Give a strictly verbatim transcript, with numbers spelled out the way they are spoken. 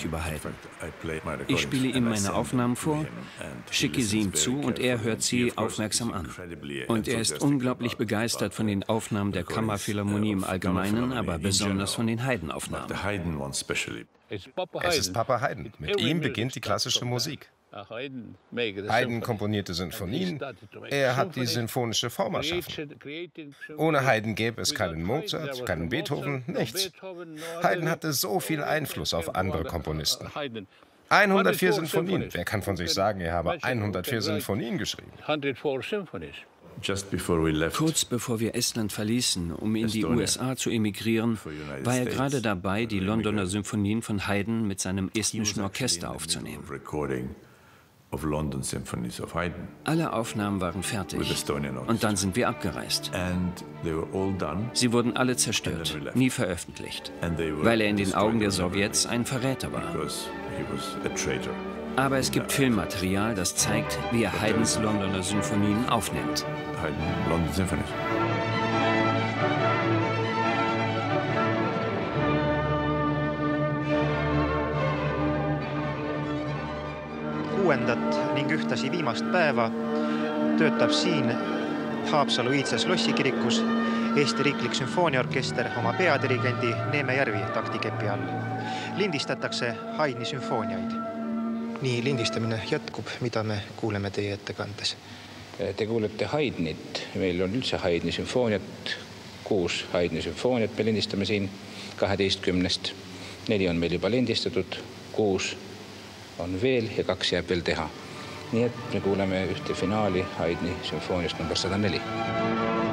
über Haydn. Ich spiele ihm meine Aufnahmen vor, schicke sie ihm zu und er hört sie aufmerksam an. Und er ist unglaublich begeistert von den Aufnahmen der Kammerphilharmonie im Allgemeinen, aber besonders von den Haydn-Aufnahmen. Es ist Papa Haydn. Mit ihm beginnt die klassische Musik. Haydn komponierte Sinfonien, er hat die sinfonische Form erschaffen. Ohne Haydn gäbe es keinen Mozart, keinen Beethoven, nichts. Haydn hatte so viel Einfluss auf andere Komponisten. hundertvier Sinfonien. Wer kann von sich sagen, er habe hundertvier Sinfonien geschrieben? Kurz bevor wir Estland verließen, um in die U S A zu emigrieren, war er gerade dabei, die Londoner Symphonien von Haydn mit seinem estnischen Orchester aufzunehmen. Alle Aufnahmen waren fertig und dann sind wir abgereist. Sie wurden alle zerstört, nie veröffentlicht, weil er in den Augen der Sowjets ein Verräter war. Aber es gibt Filmmaterial, das zeigt, wie er Haydns Londoner Symphonien aufnimmt. Kuuendat ning ühtlasi viimast päeva töötab siin Haapsalu Iidsas Lossikirikus Eesti Riiklik Sümfooniaorkester oma peadirigendi Neeme Järvi taktikepi all. Lindistatakse Haydni sümfooniaid. Nii lindistamine jätkub, mida me kuuleme teie ettekandes. Te kuulete Haydnit. Meil on üldse Haydni sümfooniat, kuus Haydni sümfooniat me lindistame siin kaheteistkümnest. Neli on meil juba lindistatud, kuus on veel ja kaks jääb veel teha. Nii et me kuuleme ühte finaali Haydni sümfooniast number sada neli.